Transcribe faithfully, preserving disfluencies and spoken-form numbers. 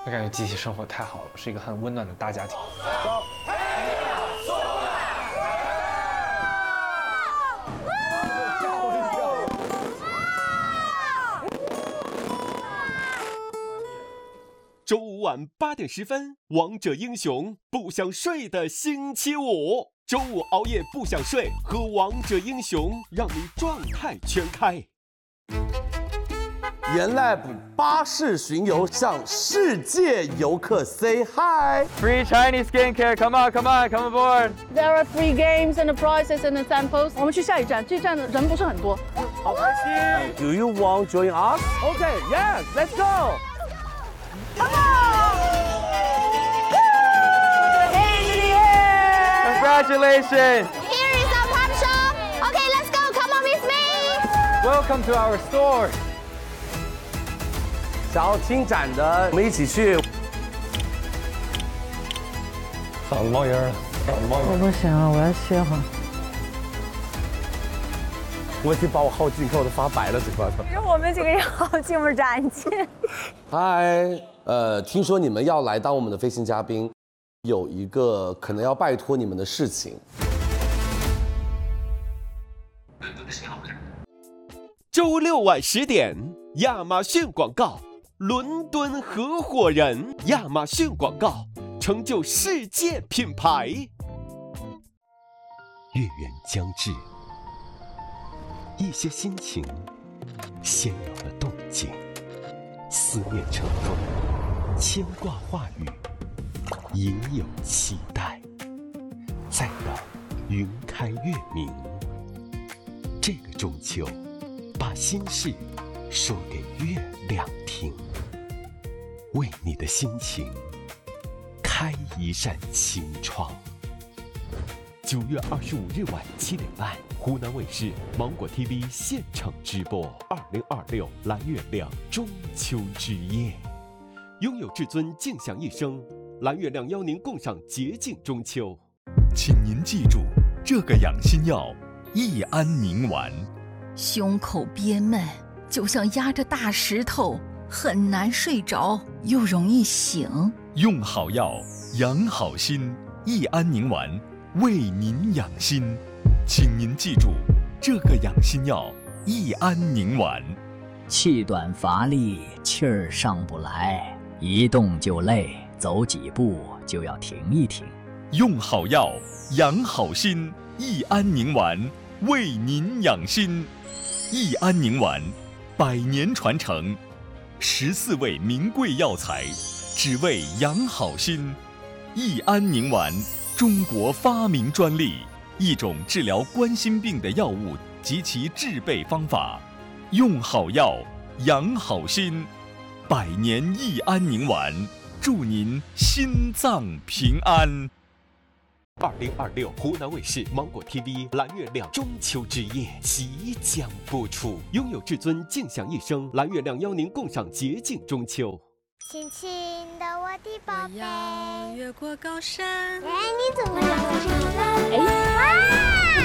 我感觉集体生活太好了，是一个很温暖的大家庭。 走。 周五晚八点十分，王者英雄不想睡的星期五，周五熬夜不想睡，和王者英雄让你状态全开。 原Lab巴士巡游向世界游客 say hi。 Free Chinese skincare, come on, come on, come aboard. There are free games and the prizes and the samples. 我们去下一站，这一站的人不是很多。 好开心 ！Do you want join us? Okay, yes, let's go. Come on! Hands in the air! Congratulations! Here is our pop shop. Okay, let's go. Come on with me. Welcome to our store. 想要听展的，我们一起去。 嗓子冒烟了，嗓子冒烟。 我不行了，我要歇会儿。 我已经把我耗尽扣都发白了，这块头。 其实我们几个也好进入展进。 嗨，呃，听说你们要来当我们的飞行嘉宾，有一个可能要拜托你们的事情。 周六晚十点，亚马逊广告，伦敦合伙人，亚马逊广告，成就世界品牌。月圆将至，一些心情先有了动静，思念成风，牵挂话语，隐有期待，再到云开月明。这个中秋，把心事说给月亮听，为你的心情开一扇清窗。九月二十五日晚七点半，湖南卫视、芒果 T V 现场直播二零二六蓝月亮中秋之夜，拥有至尊静享一生，蓝月亮邀您共赏洁净中秋。 请您记住这个养心药益安宁丸。 胸口憋闷，就像压着大石头，很难睡着，又容易醒。 用好药，养好心，益安宁丸为您养心。请您记住这个养心药益安宁丸。 气短乏力，气儿上不来，一动就累，走几步就要停一停。 用好药，养好心，益安宁丸为您养心。益安宁丸，百年传承，十四味名贵药材，只为养好心。益安宁丸，中国发明专利，一种治疗冠心病的药物及其制备方法。用好药，养好心，百年益安宁丸，祝您心脏平安。 二零二六湖南卫视、芒果 T V 蓝月亮中秋之夜即将播出，拥有至尊静享一生，蓝月亮邀您共赏洁净中秋。 轻轻的我的宝贝， 越过高山。 哎，你怎么了？哎，哇！